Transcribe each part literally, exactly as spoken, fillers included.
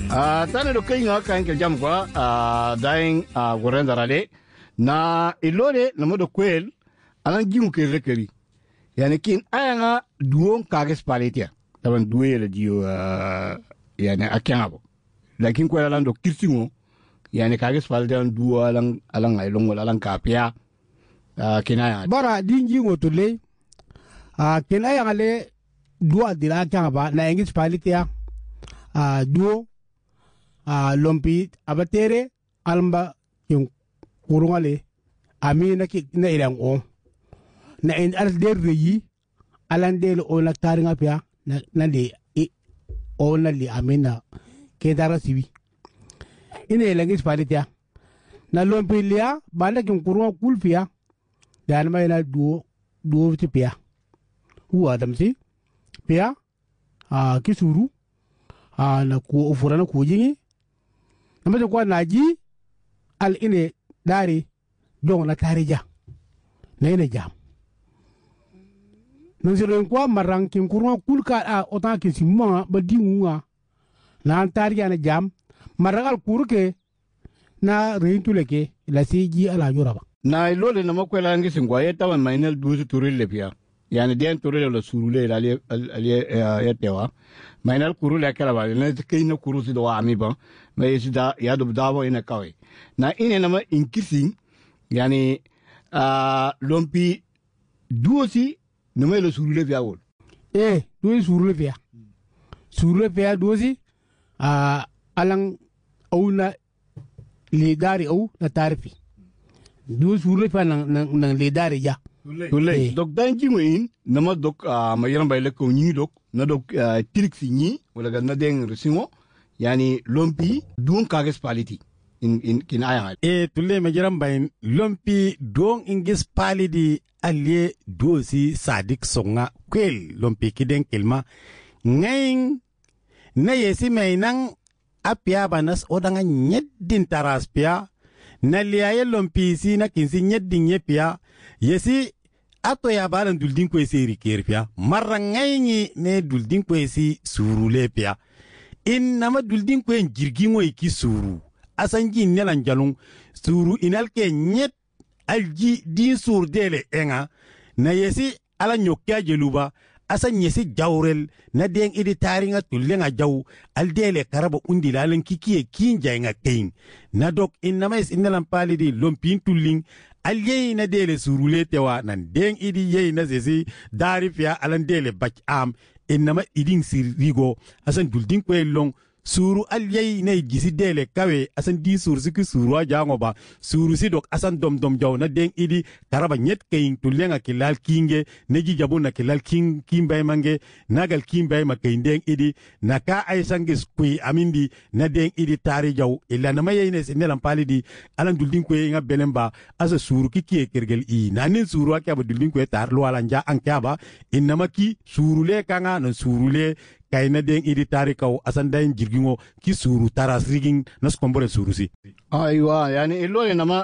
Ah, tane do kinga kan ke jam kwa ah daing ah goren darale na ilore na modo kwel alan gimu ke rekeri yani kin ayanga duon kages paletia taban duwe le dio yani akyangabo lakin ko alan do kirsingo yani kages paletia duo alan alan ay longo alan kapia ah kinaya bara dingi ngotule ah kinaya ngale duo dira kyangaba na engis paletia ah duo a lompi abatere alamba yung kurungale ami na ki na ilang o na in ar der reyi alan del o na taringa pia na na li o na li amina ke dara sibi ine langis palitia na lompi lia banda yung kurunga kulpia dan mai na duo duo ti pia hu adam si pia a kisuru a na ku ofurana ku jingi namanya kwa naji al ine dari dong na tarija na ine jam nanziro kwa marang kin kurwa kulka a otan kin simma ba dingunga na tarija na jam maragal kurke na reintuleke la siji ala yoraba na ilole na makwela ngi singwa yeta wa mainel duzu turile pia yani den turile lo surule la ali ali yetewa mainel kurule akala ba na kayna kurusi do ami ba mais da ya do dawo ina kawe na ine na ma inkisi yani a lompi duosi no me lo surule pia wol eh duosi surule pia surule pia duosi a alang auna lidari au na tarifi duosi surule pia nang nang lidari ya Tule dok danji ngin nama dok mayaran baile ko nyi dok na dok triksi nyi wala ga na deng resingo yani lompi duon kages paliti in in kin aya e tule mayaran bain lompi duon ingis palidi alie dosi sadik songa kwel lompi kiden kelma ngain na yesi mainang apia banas odanga nyeddin taraspia na liaye lompi si na kinsi nyeddin yepia yesi ato ya balan duldin ko esi rikerpia marrangaini ne duldin ko esi surule pia in nama duldin ko jirgingo iki suru asanji nelan jalung suru inalke nyet alji din sur dele enga na yesi ala nyokya jeluba asan yesi jawrel na den idi taringa tullenga jaw al dele karaba undi lalan kikiye kinja nga kein na dok in nama es inalan palidi lompin tulling aliyei na dele surule tewa nan den idi yei na zezi dari fiya alan dele bach am innama idin sirigo asan duldin kwe long suru aliyei na gisi dele kawe asan di suru siki suru a jango ba suru si dok asan dom dom jaw na den idi karaba nyet kayin tulenga kilal kinge neji jabu na kilal king kimbay mange nagal kimbay ma kayin den idi naka ay sangis kwe amindi na den idi tari jaw illa na mayay ne nelam palidi alan duldin kwe nga belemba asa suru ki kiye kergel i nanin suru akya ba duldin kwe tar lo alanja ankaba innama ki suru le kanga no suru le kayna den idi tarikaw asan dayin jirgingo ki suru taras riging nas kombore suru si aywa yani ilole nama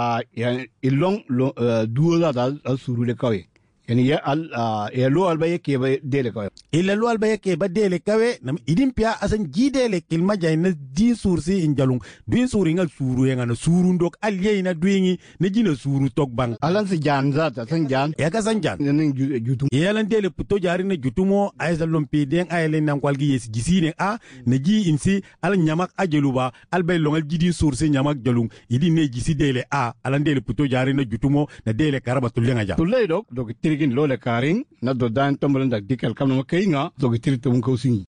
yani ilong duola da suru le kawe yani ya al ya lo albaye ke ba dele kawe illa lo albaye ke ba dele kawe nam idin pia asan jidele kilma jayna di sursi injalung duin suru ngal suru yenga na suru ndok alye na duingi ne jina suru tok bang alan si jan za ta san jan ya ka san jan ne jutum yalan dele puto jari na jutumo ayza lompi den aylen nan kwalgi yes gisine a ne ji insi al nyamak ajeluba albay longal jidin sursi nyamak jalung idin ne gisi dele a alan dele puto jari na jutumo na dele karaba tulenga ja tulay dok dok tirigin lole karing na do dan tombolanda dikal kam no kayinga dok tirito mun ko singi